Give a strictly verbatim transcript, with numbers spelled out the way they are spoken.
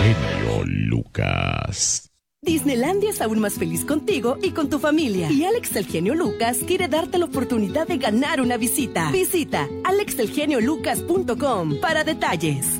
genio Lucas. Disneylandia es aún más feliz contigo y con tu familia. Y Alex el genio Lucas quiere darte la oportunidad de ganar una visita. Visita alex el genio lucas punto com para detalles.